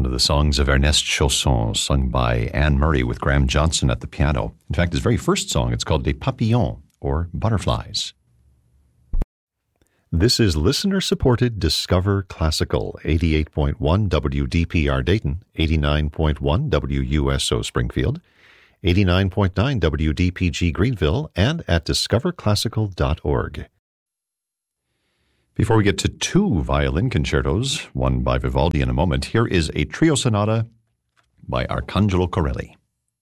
of the songs of Ernest Chausson, sung by Anne Murray with Graham Johnson at the piano. In fact, his very first song, it's called Les Papillons, or Butterflies. This is listener-supported Discover Classical, 88.1 WDPR Dayton, 89.1 WUSO Springfield, 89.9 WDPG Greenville, and at discoverclassical.org. Before we get to two violin concertos, one by Vivaldi in a moment, here is a trio sonata by Arcangelo Corelli.